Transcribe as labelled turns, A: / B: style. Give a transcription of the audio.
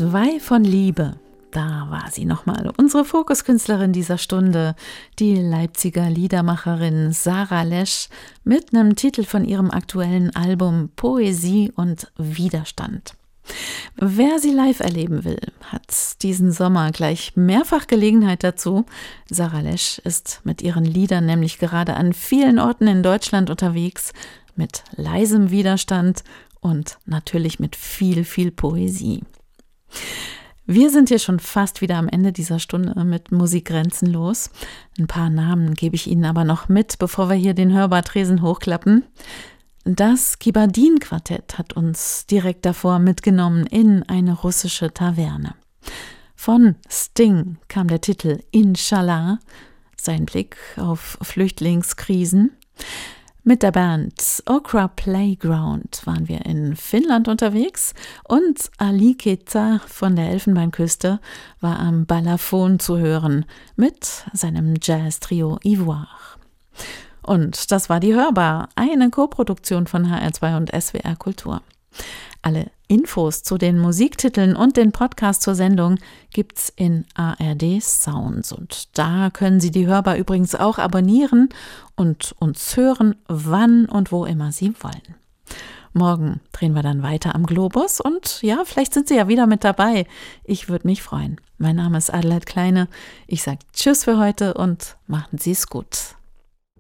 A: 2 von Liebe. Da war sie nochmal, unsere Fokuskünstlerin dieser Stunde, die Leipziger Liedermacherin Sarah Lesch mit einem Titel von ihrem aktuellen Album Poesie und Widerstand. Wer sie live erleben will, hat diesen Sommer gleich mehrfach Gelegenheit dazu. Sarah Lesch ist mit ihren Liedern nämlich gerade an vielen Orten in Deutschland unterwegs, mit leisem Widerstand und natürlich mit viel, viel Poesie. Wir sind hier schon fast wieder am Ende dieser Stunde mit Musik grenzenlos. Ein paar Namen gebe ich Ihnen aber noch mit, bevor wir hier den Hörbar-Tresen hochklappen. Das Kibardin-Quartett hat uns direkt davor mitgenommen in eine russische Taverne. Von Sting kam der Titel Inshallah, sein Blick auf Flüchtlingskrisen. Mit der Band Okra Playground waren wir in Finnland unterwegs und Ali Keta von der Elfenbeinküste war am Balafon zu hören mit seinem Jazz-Trio Ivoire. Und das war die Hörbar, eine Koproduktion von HR2 und SWR Kultur. Alle Infos zu den Musiktiteln und den Podcast zur Sendung gibt's in ARD Sounds. Und da können Sie die Hörbar übrigens auch abonnieren und uns hören, wann und wo immer Sie wollen. Morgen drehen wir dann weiter am Globus und ja, vielleicht sind Sie ja wieder mit dabei. Ich würde mich freuen. Mein Name ist Adelheid Kleine. Ich sage Tschüss für heute und machen Sie es gut.